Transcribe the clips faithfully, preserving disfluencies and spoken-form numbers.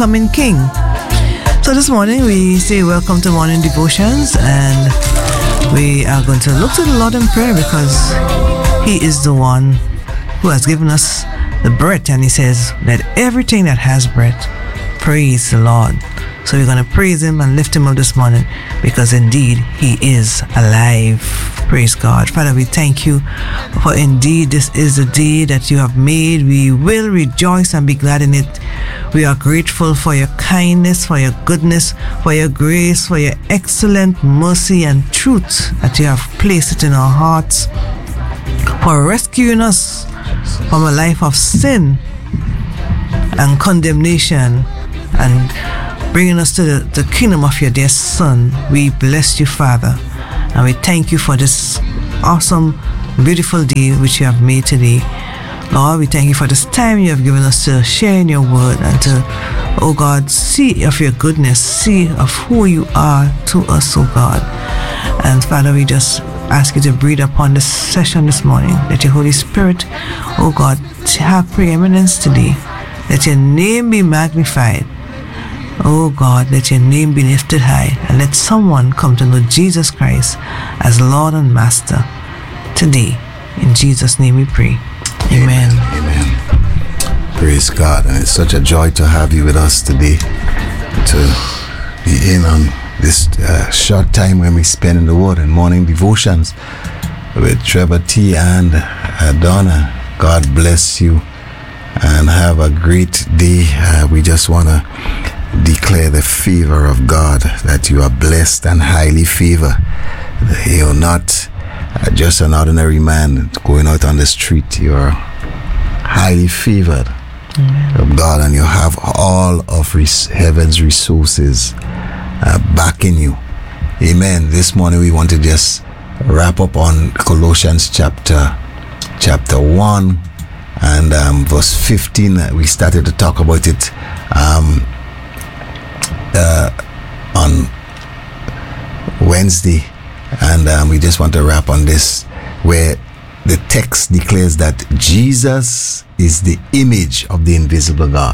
coming King. So this morning we say welcome to morning devotions, and we are going to look to the Lord in prayer because He is the one who has given us the breath, and He says, let everything that has breath praise the Lord. So we're going to praise Him and lift Him up this morning because indeed He is alive. Praise God. Father, we thank You for indeed this is the day that You have made. We will rejoice and be glad in it. We are grateful for Your kindness, for Your goodness, for Your grace, for Your excellent mercy and truth that You have placed it in our hearts, for rescuing us from a life of sin and condemnation and bringing us to the, the kingdom of Your dear Son. We bless You, Father, and we thank You for this awesome, beautiful day which You have made today. Lord, we thank You for this time You have given us to share in Your word and to, oh God, see of Your goodness, see of who You are to us, oh God. And Father, we just ask You to breathe upon this session this morning. Let Your Holy Spirit, oh God, have preeminence today. Let Your name be magnified. Oh God, let Your name be lifted high, and let someone come to know Jesus Christ as Lord and Master today. In Jesus' name we pray. Amen. Amen. Praise God. And it's such a joy to have you with us today, to be in on this uh, short time when we spend in the Word and morning devotions with Trevor T. and uh, Donna. God bless you and have a great day. Uh, we just want to declare the favor of God, that you are blessed and highly favored. You're not uh, just an ordinary man going out on the street. You're highly favored Amen. Of God, and you have all of res- heaven's resources uh, backing you. Amen. This morning we want to just wrap up on Colossians chapter chapter one and um, verse fifteen. We started to talk about it um, uh, on Wednesday, and um, we just want to wrap on this, where the text declares that Jesus is the image of the invisible God.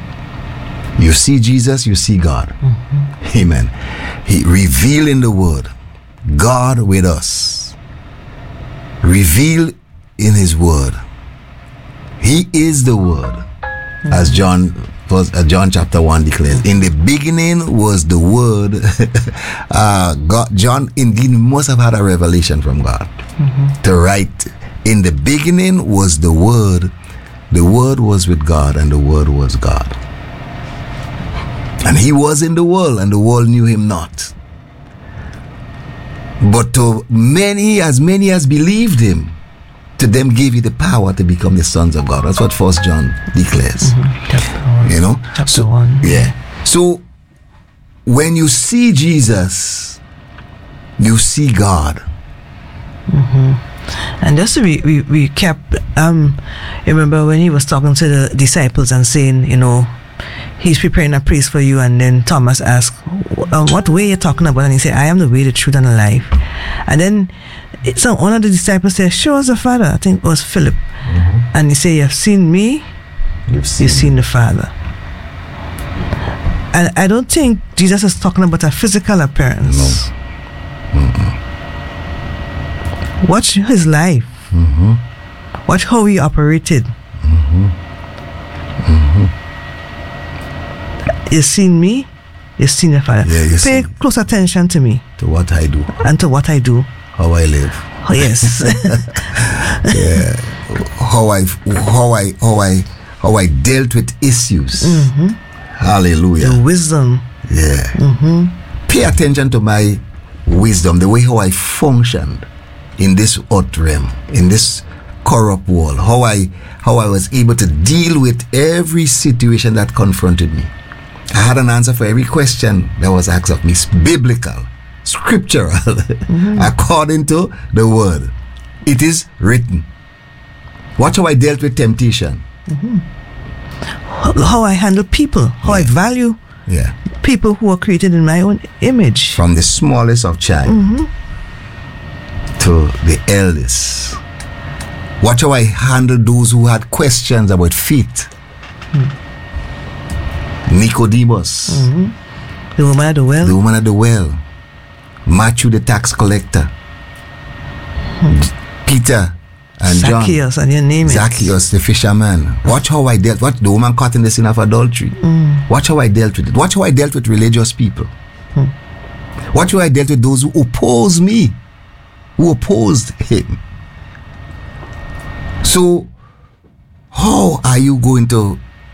You see Jesus, you see God. Mm-hmm. Amen. He revealed in the Word, God with us, revealed in His Word. He is the Word, mm-hmm. as John was, uh, John chapter one declares. In the beginning was the Word. uh, God, John indeed must have had a revelation from God mm-hmm. to write. In the beginning was the Word. The Word was with God, and the Word was God. And He was in the world, and the world knew Him not. But to many, as many as believed Him, to them gave He the power to become the sons of God. That's what First John declares. Mm-hmm. Chapter one. You know? Chapter so, one. Yeah. So, when you see Jesus, you see God. Mm-hmm. And just to re- re- recap, um, remember when He was talking to the disciples and saying, you know, He's preparing a place for you, and then Thomas asked, um, what way are you talking about? And he said, I am the way, the truth, and the life. And then so one of the disciples said, show us the Father. I think it was Philip. Mm-hmm. And he said, you have seen me, you've seen, you've seen the Father. And I don't think Jesus is talking about a physical appearance. No. Mm-mm. Watch His life. Mm-hmm. Watch how He operated. Mm-hmm. Mm-hmm. You've seen me, you've seen the Father. Yeah, Pay close attention to me. To what I do. And to what I do. How I live. Oh, yes. Yeah. How I how I how I how I dealt with issues. Mm-hmm. Hallelujah. The wisdom. Yeah. Mm-hmm. Pay attention to my wisdom, the way how I functioned in this earth realm, in this corrupt world, how I how I was able to deal with every situation that confronted me. I had an answer for every question that was asked of me. It's biblical, scriptural, mm-hmm. according to the Word. It is written. Watch how I dealt with temptation. Mm-hmm. How I handle people, how yeah. I value yeah. people who are created in my own image. From the smallest of child mm-hmm. to the eldest. Watch how I handle those who had questions about faith. Mm. Nicodemus, Mm-hmm. The woman at the well. the woman at the well, Matthew the tax collector, hmm. Peter and Zacchaeus, John, and you name it. Zacchaeus the fisherman. Watch how I dealt. What the woman caught in the sin of adultery. Mm. Watch how I dealt with it. Watch how I dealt with religious people. Hmm. Watch how I dealt with those who opposed me, who opposed him. So, how are you going to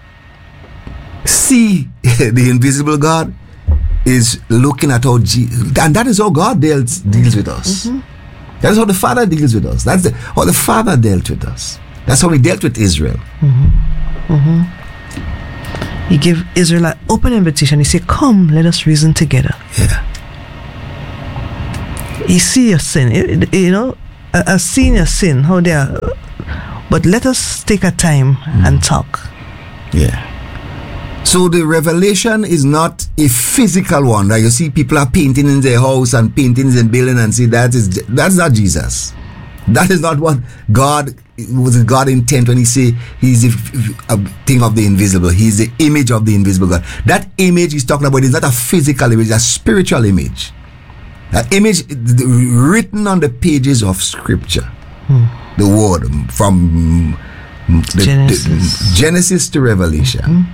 see the invisible God? Is looking at how G- and that is how God deals deals with us. Mm-hmm. That is how the Father deals with us. That's the, how the Father dealt with us. That's how He dealt with Israel. Mm-hmm. Mm-hmm. He gave Israel an open invitation. He said, "Come, let us reason together." Yeah. He see your sin, you know, I've seen your sin, how they are, but let us take a time mm. and talk. Yeah. So the revelation is not a physical one. That you see people are painting in their house and paintings and building and see that is that's not Jesus. That is not what God was. God intent when He say He's the a thing of the invisible. He's the image of the invisible God. That image He's talking about is not a physical image, it's a spiritual image. That image written on the pages of Scripture. Hmm. The word from the, Genesis. the, Genesis to Revelation. Mm-hmm.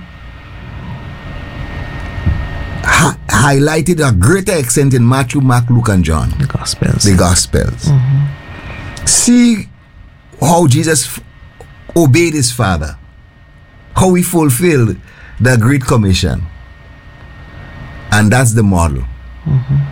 Ha- highlighted a greater extent in Matthew, Mark, Luke, and John. The Gospels. The Gospels. Mm-hmm. See how Jesus f- obeyed His Father. How He fulfilled the Great Commission. And that's the model. Mm-hmm.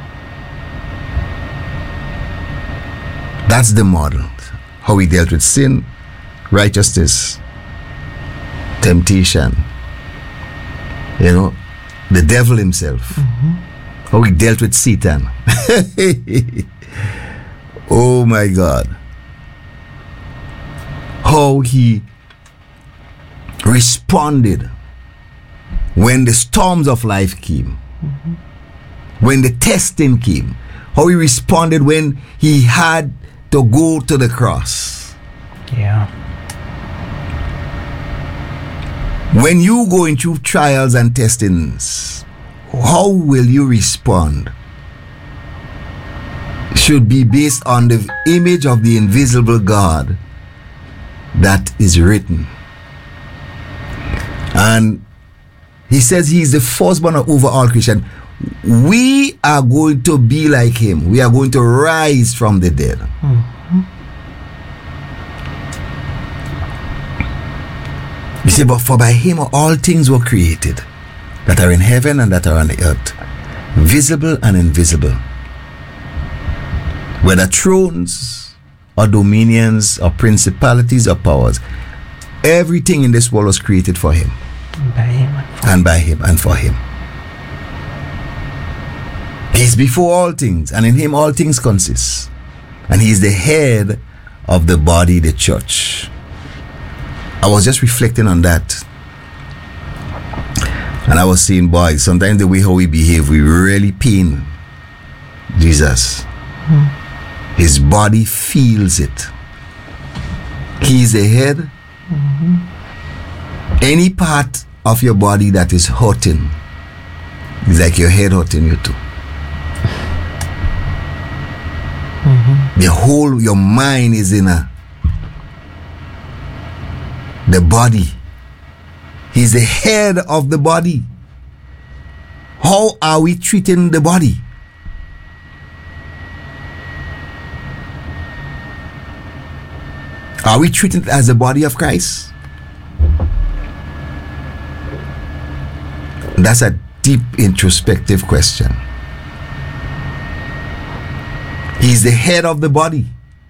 That's the model. How He dealt with sin, righteousness, temptation. You know, the devil himself. Mm-hmm. How He dealt with Satan. Oh my God. How He responded when the storms of life came. Mm-hmm. When the testing came. How He responded when He had to go to the cross. Yeah. When you go into trials and testings, how will you respond? Should be based on the image of the invisible God that is written. And He says He is the firstborn over all creation. We are going to be like Him. We are going to rise from the dead. Mm-hmm. You say, but for by Him all things were created, that are in heaven and that are on the earth, visible and invisible, whether thrones or dominions or principalities or powers. Everything in this world was created for Him. And by Him and for, and by him, and for Him. He is before all things, and in Him all things consist. And He is the head of the body, the church. I was just reflecting on that. And I was saying, boy, sometimes the way how we behave, we really pain Jesus. Mm-hmm. His body feels it. He is the head. Mm-hmm. Any part of your body that is hurting is like your head hurting you too. Mm-hmm. The whole, your mind is in a, the body. He's the head of the body. How are we treating the body? Are we treating it as the body of Christ? That's a deep introspective question. He's the head of the body.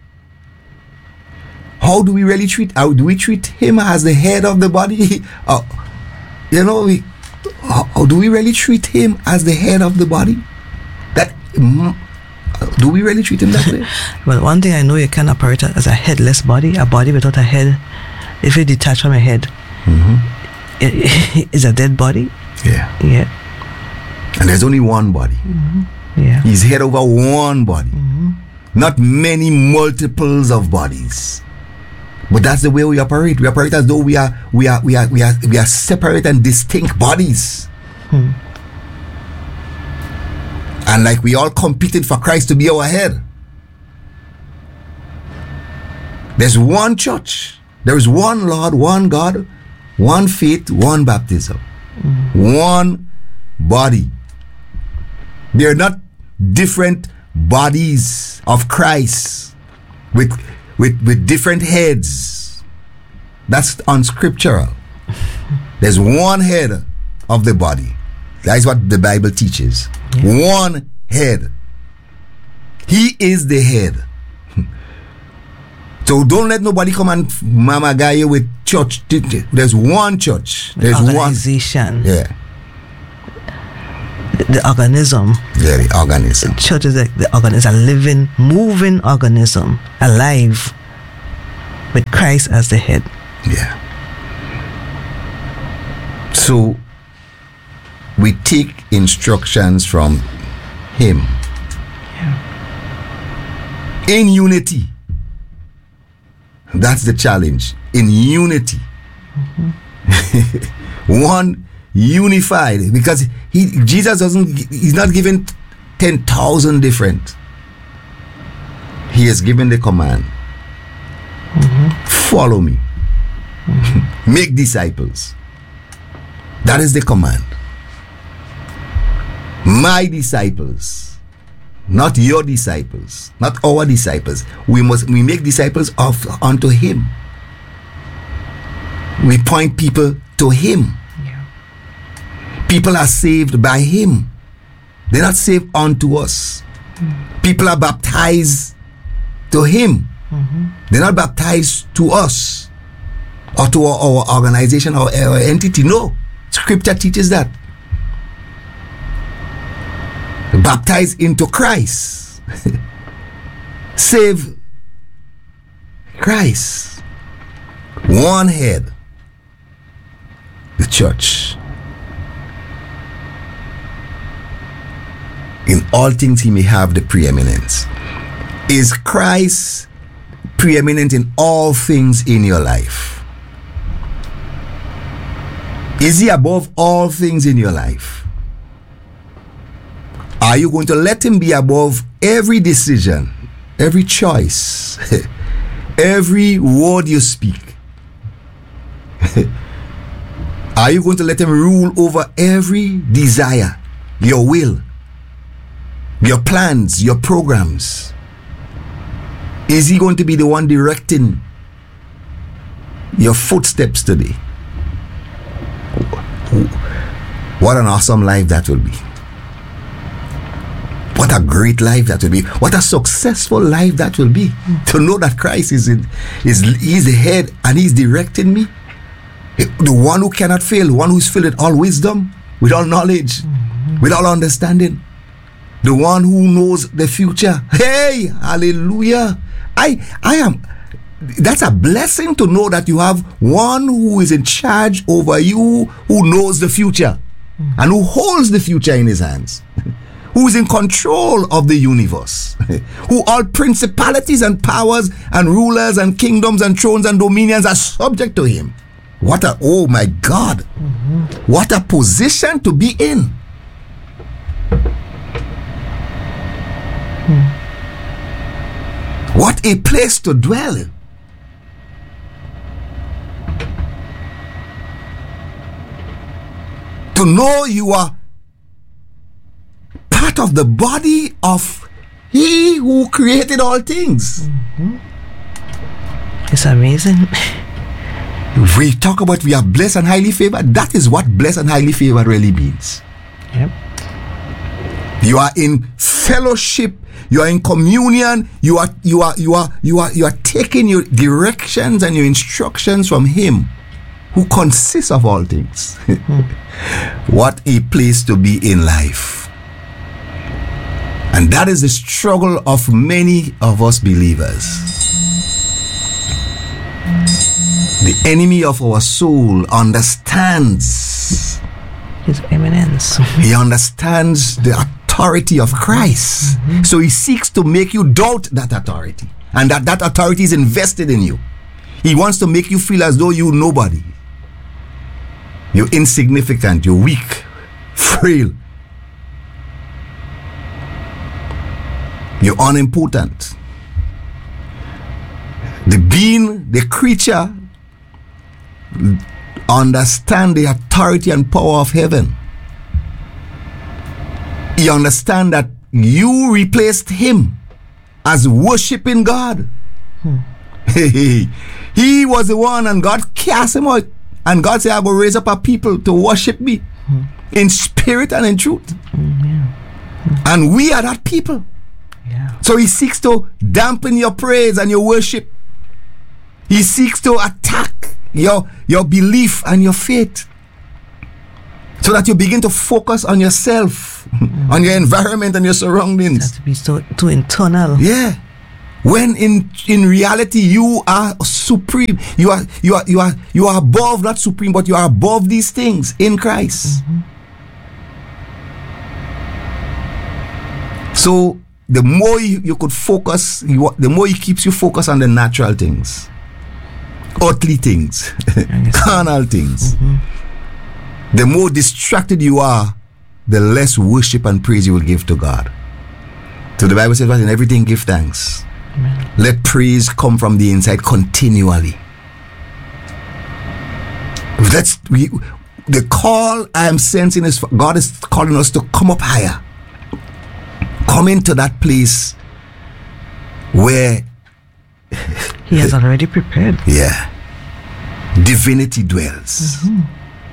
How do we really treat? How do we treat Him as the head of the body? Uh, you know, we, how, how do we really treat Him as the head of the body? That mm, do we really treat Him that way? Well, one thing I know, you can operate as a headless body, a body without a head. If you detach from a head, mm-hmm. it, it's a dead body. Yeah. Yeah. And there's only one body. Mm-hmm. Yeah. He's head over one body, mm-hmm. not many multiples of bodies. But that's the way we operate. We operate as though we are we are we are we are we are separate and distinct bodies. Hmm. And like we all competed for Christ to be our head. There's one church. There is one Lord, one God, one faith, one baptism, mm-hmm. one body. They're not different bodies of Christ with, with, with different heads. That's unscriptural. There's one head of the body. That is what the Bible teaches. Yeah. One head. He is the head. So don't let nobody come and mama guy you with church. There's one church. There's the organization. One. Yeah. The, the organism. Yeah, the organism. The church is a, the organism, a living, moving organism, alive, with Christ as the head. Yeah. So we take instructions from Him. Yeah. In unity. That's the challenge. In unity. Mm-hmm. One unified. Because he Jesus doesn't he's not given ten thousand different. He has given the command. Mm-hmm. Follow me. Mm-hmm. Make disciples. That is the command. My disciples. Not your disciples, not our disciples. We must we make disciples of unto Him. We point people to Him. Yeah. People are saved by Him. They're not saved unto us. Mm. People are baptized to Him. Mm-hmm. They're not baptized to us or to our, our organization or our entity. No, Scripture teaches that. Baptized into Christ. Save Christ. One head. The church. In all things He may have the preeminence. Is Christ preeminent in all things in your life? Is He above all things in your life? Are you going to let Him be above every decision, every choice, every word you speak? Are you going to let Him rule over every desire, your will, your plans, your programs? Is He going to be the one directing your footsteps today? What an awesome life that will be. What a great life that will be. What a successful life that will be. Mm. To know that Christ is in, is He's the head and He's directing me. The one who cannot fail, the one who's filled with all wisdom, with all knowledge, mm-hmm. with all understanding. The one who knows the future. Hey, hallelujah. I I am that's a blessing to know that you have one who is in charge over you, who knows the future, mm. and who holds the future in His hands. Who is in control of the universe, who all principalities and powers and rulers and kingdoms and thrones and dominions are subject to Him. What a, oh my God, mm-hmm. what a position to be in. Mm. What a place to dwell in. To know you are part of the body of He who created all things. Mm-hmm. It's amazing. We talk about we are blessed and highly favored. That is what blessed and highly favored really means. Yep. You are in fellowship. You are in communion. You are you are you are you are you are taking your directions and your instructions from Him, who consists of all things. Mm. What a place to be in life. And that is the struggle of many of us believers. The enemy of our soul understands His eminence. He understands the authority of Christ. Mm-hmm. So he seeks to make you doubt that authority, and that that authority is invested in you. He wants to make you feel as though you're nobody. You're insignificant, you're weak, frail. You're unimportant. The being, the creature, understand the authority and power of heaven. He understand that you replaced him as worshiping God. Hmm. He was the one, and God cast him out. And God said, I will raise up a people to worship me hmm. in spirit and in truth. Mm, yeah. hmm. And we are that people. Yeah. So he seeks to dampen your praise and your worship. He seeks to attack your, your belief and your faith, so that you begin to focus on yourself, mm. on your environment and your surroundings. It has to be so too internal. Yeah. When in in reality you are supreme. You are you are you are you are above, not supreme, but you are above these things in Christ. Mm-hmm. So the more you, you could focus, you, the more he keeps you focused on the natural things, earthly things, carnal things. Mm-hmm. The more distracted you are, the less worship and praise you will give to God. So the Bible says, "But in everything give thanks." Amen. Let praise come from the inside continually. That's we. The call I am sensing is God is calling us to come up higher. Come into that place where He has already prepared. Yeah. Divinity dwells. Mm-hmm.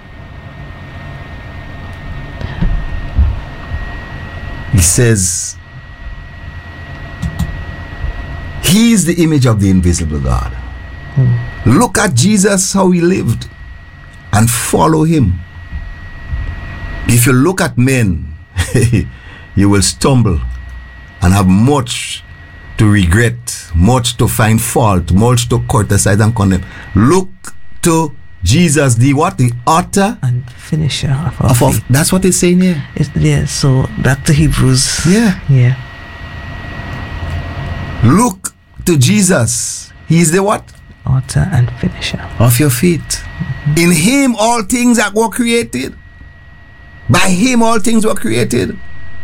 He says, He is the image of the invisible God. Mm. Look at Jesus, how he lived, and follow him. If you look at men, you will stumble and have much to regret, much to find fault, much to criticize and condemn. Look to Jesus, the what? The author and finisher of our of, faith. Of, that's what it's saying here. It's, yeah, so back to Hebrews. Yeah. Yeah. Look to Jesus. He is the what? Author and finisher of your faith. Mm-hmm. In him all things that were created. By him all things were created.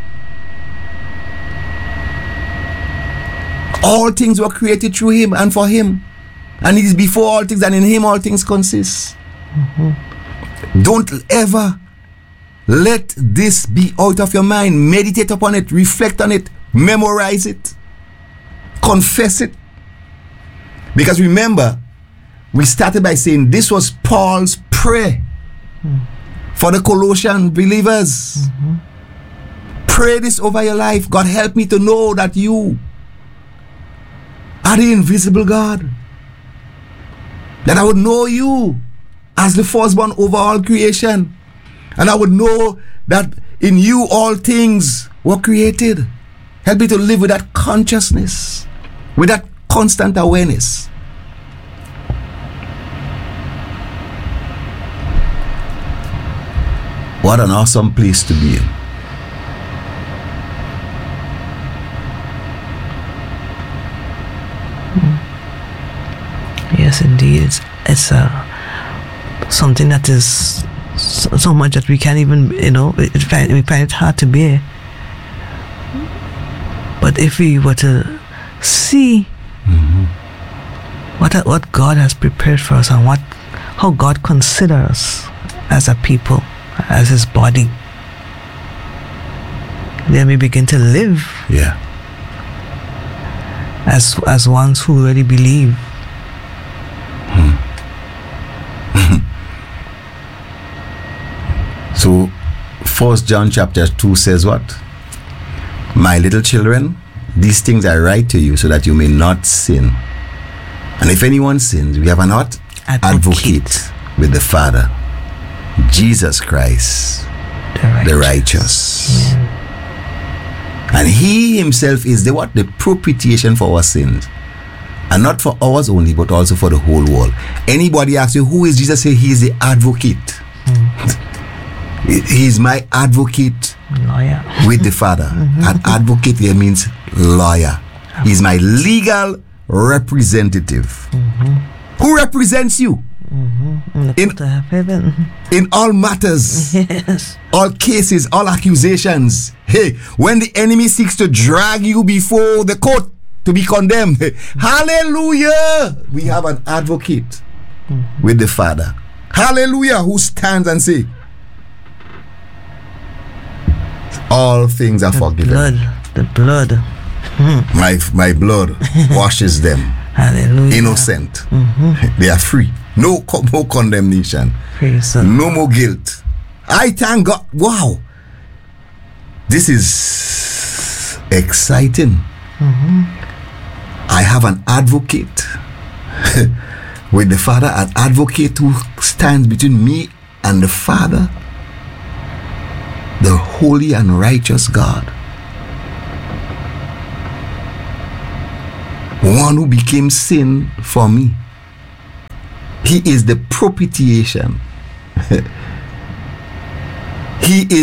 All things were created through him and for him. And it is before all things, and in him all things consist. Mm-hmm. Don't ever let this be out of your mind. Meditate upon it, reflect on it, memorize it, confess it. Because remember, we started by saying this was Paul's prayer mm. for the Colossian believers. Mm-hmm. Pray this over your life. God, help me to know that you are the invisible God. That I would know you as the firstborn over all creation. And I would know that in you all things were created. Help me to live with that consciousness, with that constant awareness. What an awesome place to be in. Yes, indeed. It's, it's uh, something that is so, so much that we can't even, you know, it, it, we find it hard to bear. But if we were to see mm-hmm. what what God has prepared for us and what how God considers us as a people, as his body, then we begin to live yeah. as as ones who really believe. Hmm. So First John chapter two says what? My little children, these things I write to you so that you may not sin. And if anyone sins, we have an what? Advocate, Advocate with the Father, Jesus Christ, the righteous. The righteous. Yeah. And he himself is the what? The propitiation for our sins. And not for ours only, but also for the whole world. Anybody asks you, who is Jesus? Say, he is the advocate. Mm. He is my advocate. Lawyer. With the Father. Mm-hmm. An advocate here means lawyer. He is my legal representative. Mm-hmm. Who represents you? Mm-hmm. In, the in, court of heaven. in all matters, Yes. all cases, all accusations. Hey, when the enemy seeks to drag you before the court to be condemned, hallelujah, we have an advocate mm-hmm. with the Father. Hallelujah, who stands and say, all things are the forgiven. Blood, the blood. Mm-hmm. My my blood washes them. Hallelujah. Innocent. Mm-hmm. They are free. No, no condemnation. Praise no more guilt. I thank God. Wow. This is exciting. Mm-hmm. I have an advocate with the Father, an advocate who stands between me and the Father, the holy and righteous God. One who became sin for me. He is the propitiation. He is